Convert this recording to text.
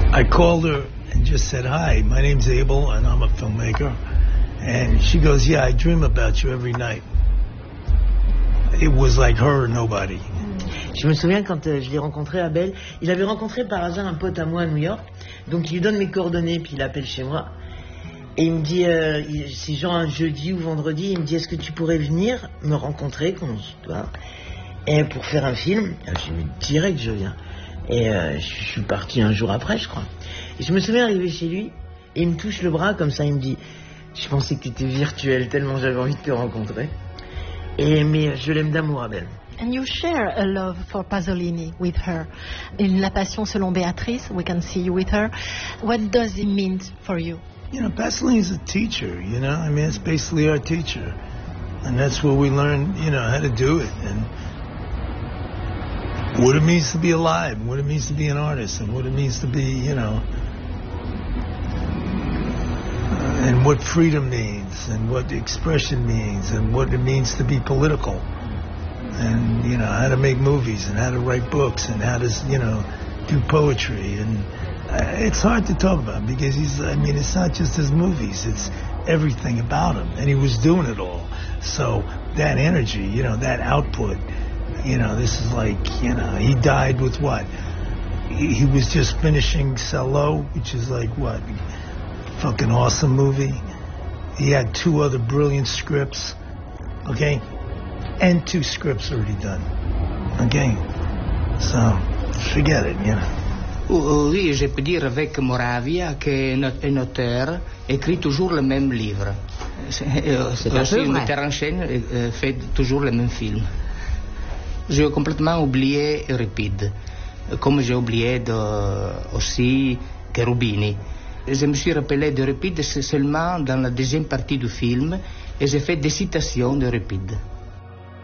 I called her and just said, hi, my name's Abel and I'm a filmmaker. And she goes, yeah, I dream about you every night. It was like her or nobody. Je me souviens quand je l'ai rencontré, Abel, il avait rencontré par hasard un pote à moi à New York, donc il lui donne mes coordonnées, puis il appelle chez moi, et il me dit, c'est genre un jeudi ou vendredi, il me dit, est-ce que tu pourrais venir me rencontrer, et pour faire un film? Je lui dis, direct, je viens. Et je suis parti un jour après, je crois. Et je me souviens arriver chez lui, et il me touche le bras comme ça, il me dit, je pensais que tu étais virtuel, tellement j'avais envie de te rencontrer. Mais je l'aime d'amour, Abel. And you share a love for Pasolini with her. La passion selon Béatrice, we can see you with her. What does it mean for you? You know, Pasolini's a teacher, you know? I mean, it's basically our teacher. And that's where we learn, you know, how to do it. And what it means to be alive, and what it means to be an artist, and what it means to be, you know, and what freedom means, and what expression means, and what it means to be political. And, you know, how to make movies, and how to write books, and how to, you know, do poetry. And it's hard to talk about because it's not just his movies, it's everything about him. And he was doing it all. So that energy, you know, that output, you know, this is like, you know, he died with what? He was just finishing Cello, which is like what? Fucking awesome movie. He had 2 other brilliant scripts, okay? And 2 scripts already done, okay? So, forget it, you know. Oui, je peux dire avec Moravia qu'un auteur écrit toujours le même livre. C'est aussi un metteur en scène fait toujours le même film. J'ai complètement oublié Euripide, comme j'ai oublié aussi Cherubini. Je me suis rappelé d'Euripide seulement dans la deuxième partie du film et j'ai fait des citations d'Euripide.